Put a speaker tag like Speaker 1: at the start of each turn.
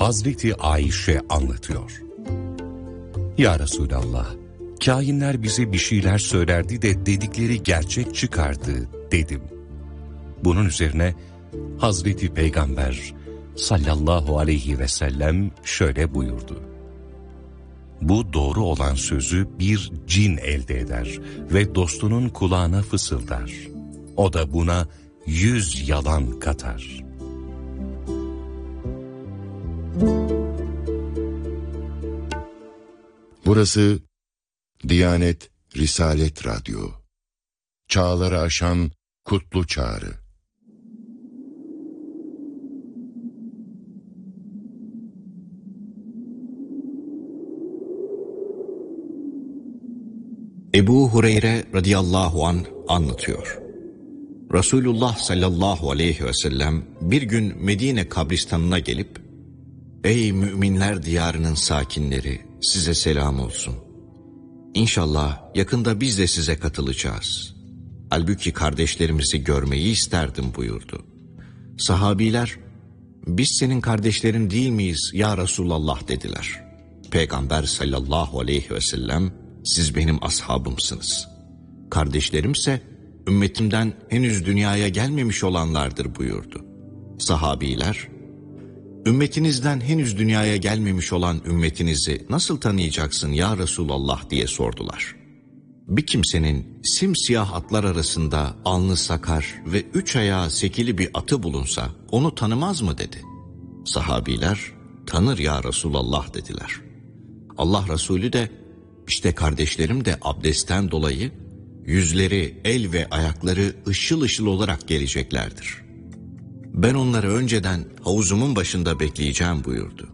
Speaker 1: Hazreti Ayşe anlatıyor. Ya Resulallah, kâhinler bize bir şeyler söylerdi de dedikleri gerçek çıkardı dedim. Bunun üzerine Hazreti Peygamber sallallahu aleyhi ve sellem şöyle buyurdu. Bu doğru olan sözü bir cin elde eder ve dostunun kulağına fısıldar. O da buna 100 yalan katar.
Speaker 2: Burası Diyanet Risalet Radyo. Çağları aşan kutlu çağrı.
Speaker 3: Ebu Hureyre radıyallahu anh anlatıyor. Resulullah sallallahu aleyhi ve sellem bir gün Medine kabristanına gelip, "Ey müminler diyarının sakinleri, size selam olsun. İnşallah yakında biz de size katılacağız. Halbuki kardeşlerimizi görmeyi isterdim" buyurdu. Sahabiler, "Biz senin kardeşlerin değil miyiz ya Resulallah?" dediler. Peygamber sallallahu aleyhi ve sellem, "Siz benim ashabımsınız. Kardeşlerimse ümmetimden henüz dünyaya gelmemiş olanlardır" buyurdu. Sahabiler, "Ümmetinizden henüz dünyaya gelmemiş olan ümmetinizi nasıl tanıyacaksın ya Resulallah?" diye sordular. Bir kimsenin simsiyah atlar arasında alnı sakar ve 3 ayağı sekili bir atı bulunsa onu tanımaz mı dedi. Sahabiler, "Tanır ya Resulallah" dediler. Allah Resulü de, "İşte kardeşlerim de abdestten dolayı yüzleri, el ve ayakları ışıl ışıl olarak geleceklerdir. Ben onları önceden havuzumun başında bekleyeceğim" buyurdu.